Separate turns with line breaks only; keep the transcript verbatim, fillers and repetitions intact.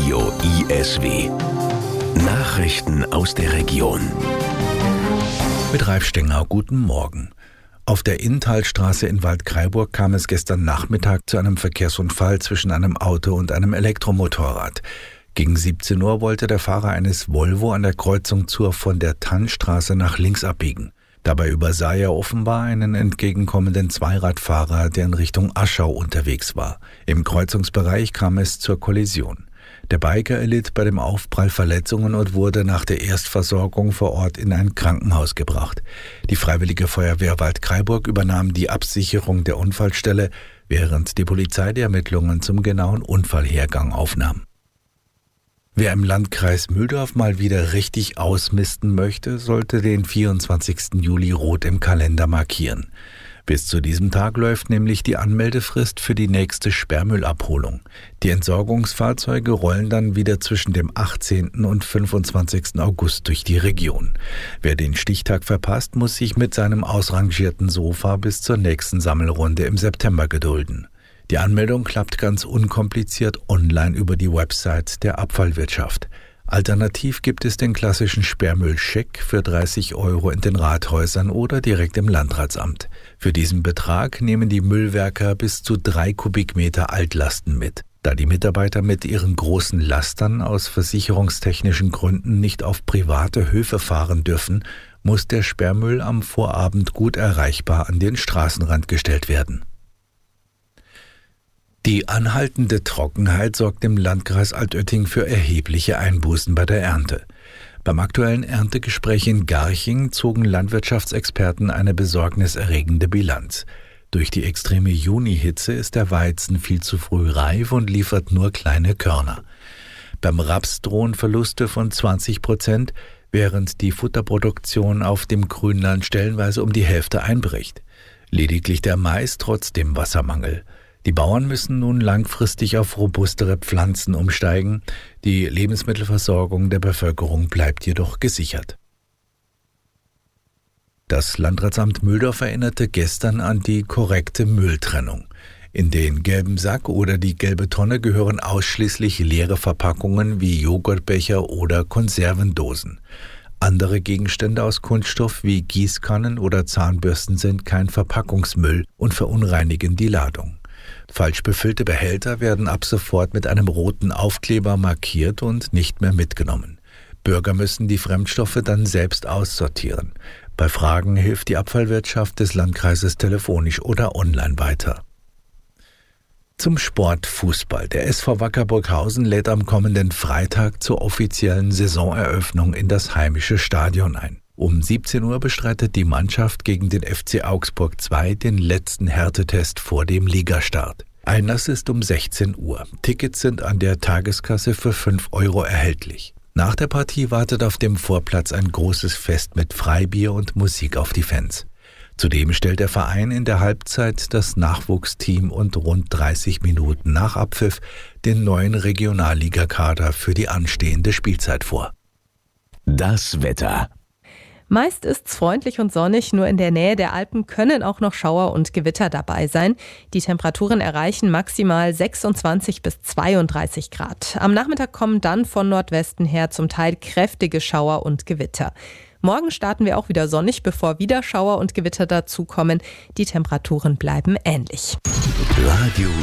Radio I S W. Nachrichten aus der Region.
Mit Ralf Stenger, guten Morgen. Auf der Inntalstraße in Waldkraiburg kam es gestern Nachmittag zu einem Verkehrsunfall zwischen einem Auto und einem Elektromotorrad. Gegen siebzehn Uhr wollte der Fahrer eines Volvo an der Kreuzung zur von der Tannstraße nach links abbiegen. Dabei übersah er offenbar einen entgegenkommenden Zweiradfahrer, der in Richtung Aschau unterwegs war. Im Kreuzungsbereich kam es zur Kollision. Der Biker erlitt bei dem Aufprall Verletzungen und wurde nach der Erstversorgung vor Ort in ein Krankenhaus gebracht. Die Freiwillige Feuerwehr Waldkraiburg übernahm die Absicherung der Unfallstelle, während die Polizei die Ermittlungen zum genauen Unfallhergang aufnahm. Wer im Landkreis Mühldorf mal wieder richtig ausmisten möchte, sollte den vierundzwanzigsten Juli rot im Kalender markieren. Bis zu diesem Tag läuft nämlich die Anmeldefrist für die nächste Sperrmüllabholung. Die Entsorgungsfahrzeuge rollen dann wieder zwischen dem achtzehnten und fünfundzwanzigsten August durch die Region. Wer den Stichtag verpasst, muss sich mit seinem ausrangierten Sofa bis zur nächsten Sammelrunde im September gedulden. Die Anmeldung klappt ganz unkompliziert online über die Website der Abfallwirtschaft. Alternativ gibt es den klassischen Sperrmüllscheck für dreißig Euro in den Rathäusern oder direkt im Landratsamt. Für diesen Betrag nehmen die Müllwerker bis zu drei Kubikmeter Altlasten mit. Da die Mitarbeiter mit ihren großen Lastern aus versicherungstechnischen Gründen nicht auf private Höfe fahren dürfen, muss der Sperrmüll am Vorabend gut erreichbar an den Straßenrand gestellt werden. Die anhaltende Trockenheit sorgt im Landkreis Altötting für erhebliche Einbußen bei der Ernte. Beim aktuellen Erntegespräch in Garching zogen Landwirtschaftsexperten eine besorgniserregende Bilanz. Durch die extreme Junihitze ist der Weizen viel zu früh reif und liefert nur kleine Körner. Beim Raps drohen Verluste von zwanzig Prozent, während die Futterproduktion auf dem Grünland stellenweise um die Hälfte einbricht. Lediglich der Mais trotz dem Wassermangel. Die Bauern müssen nun langfristig auf robustere Pflanzen umsteigen. Die Lebensmittelversorgung der Bevölkerung bleibt jedoch gesichert. Das Landratsamt Mühldorf erinnerte gestern an die korrekte Mülltrennung. In den gelben Sack oder die gelbe Tonne gehören ausschließlich leere Verpackungen wie Joghurtbecher oder Konservendosen. Andere Gegenstände aus Kunststoff wie Gießkannen oder Zahnbürsten sind kein Verpackungsmüll und verunreinigen die Ladung. Falsch befüllte Behälter werden ab sofort mit einem roten Aufkleber markiert und nicht mehr mitgenommen. Bürger müssen die Fremdstoffe dann selbst aussortieren. Bei Fragen hilft die Abfallwirtschaft des Landkreises telefonisch oder online weiter. Zum Sport Fußball. Der S V Wacker Burghausen lädt am kommenden Freitag zur offiziellen Saisoneröffnung in das heimische Stadion ein. Um siebzehn Uhr bestreitet die Mannschaft gegen den F C Augsburg zwei den letzten Härtetest vor dem Ligastart. Einlass ist um sechzehn Uhr. Tickets sind an der Tageskasse für fünf Euro erhältlich. Nach der Partie wartet auf dem Vorplatz ein großes Fest mit Freibier und Musik auf die Fans. Zudem stellt der Verein in der Halbzeit das Nachwuchsteam und rund dreißig Minuten nach Abpfiff den neuen Regionalligakader für die anstehende Spielzeit vor.
Das Wetter.
Meist ist's freundlich und sonnig, nur in der Nähe der Alpen können auch noch Schauer und Gewitter dabei sein. Die Temperaturen erreichen maximal sechsundzwanzig bis zweiunddreißig Grad. Am Nachmittag kommen dann von Nordwesten her zum Teil kräftige Schauer und Gewitter. Morgen starten wir auch wieder sonnig, bevor wieder Schauer und Gewitter dazukommen. Die Temperaturen bleiben ähnlich.
Radio